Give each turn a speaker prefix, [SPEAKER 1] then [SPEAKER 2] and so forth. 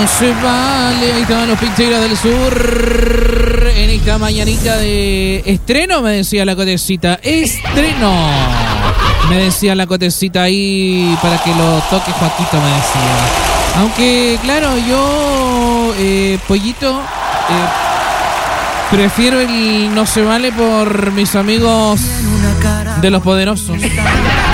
[SPEAKER 1] no se vale. Ahí estaban los Pincheros del Sur en esta mañanita de estreno, me decía la Cotecita. Estreno, me decía la Cotecita ahí para que lo toque Joaquito, me decía. Aunque, claro, yo, Pollito, prefiero el no se vale por mis amigos de los poderosos.